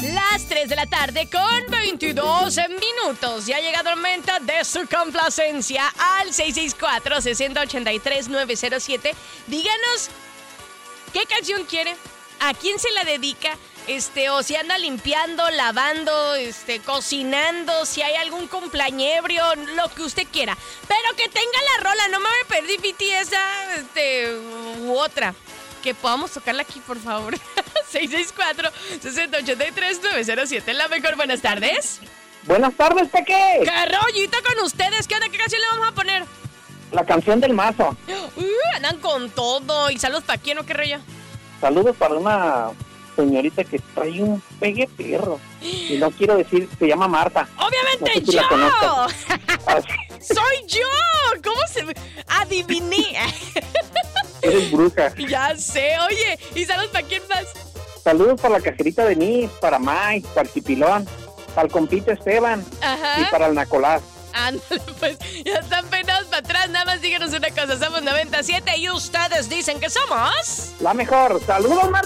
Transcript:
Las 3 de la tarde con 22 minutos. Ya ha llegado el momento de su complacencia al 664-6083-907. Díganos qué canción quiere, a quién se la dedica, o si anda limpiando, lavando, cocinando, si hay algún cumpleañebrio, lo que usted quiera. Pero que tenga la rola, no me voy a perder BTS, u otra. Que podamos tocarla aquí, por favor. 664-6083-907. La mejor, buenas tardes. Buenas tardes, Peque. ¡Qué rollito con ustedes! ¿Qué onda? ¿Qué canción le vamos a poner? La canción del mazo. Andan con todo. ¿Y saludos para quién o qué rollo? Saludos para una señorita que trae un pegue perro. Y no quiero decir, se llama Marta. ¡Obviamente no sé si yo! la conozco. ¡Soy yo! ¿Cómo se...? Adiviné. Eres bruja. Ya sé. Oye, ¿y saludos para quién más? Saludos para la cajerita de Nis, para Mike, para el Chipilón, para el compito Esteban. Ajá. Y para el Nacolás. Ándale, pues, ya están peinados para atrás. Nada más díganos una cosa, somos 97 y ustedes dicen que somos... La mejor. ¡Saludos, Marta!